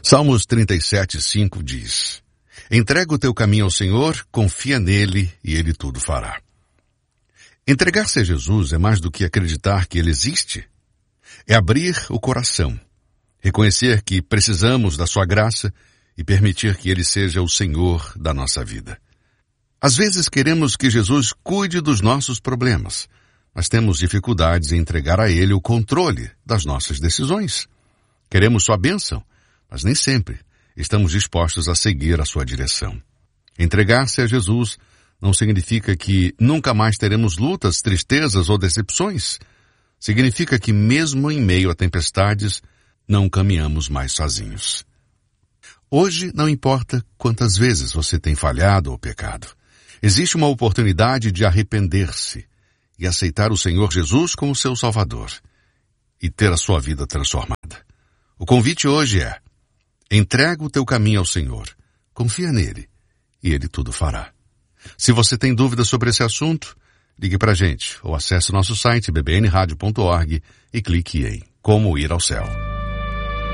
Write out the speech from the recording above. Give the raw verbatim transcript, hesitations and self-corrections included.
Salmos trinta e sete, cinco diz: entrega o teu caminho ao Senhor, confia nele e ele tudo fará. Entregar-se a Jesus é mais do que acreditar que ele existe. É abrir o coração, reconhecer que precisamos da sua graça e permitir que ele seja o Senhor da nossa vida. Às vezes queremos que Jesus cuide dos nossos problemas, mas temos dificuldades em entregar a ele o controle das nossas decisões. Queremos sua bênção, mas nem sempre estamos dispostos a seguir a sua direção. Entregar-se a Jesus não significa que nunca mais teremos lutas, tristezas ou decepções. Significa que mesmo em meio a tempestades, não caminhamos mais sozinhos. Hoje não importa quantas vezes você tem falhado ou pecado. Existe uma oportunidade de arrepender-se e aceitar o Senhor Jesus como seu Salvador e ter a sua vida transformada. O convite hoje é: entrega o teu caminho ao Senhor, confia nele e ele tudo fará. Se você tem dúvidas sobre esse assunto, ligue para a gente ou acesse o nosso site b b n radio ponto org e clique em Como Ir ao Céu.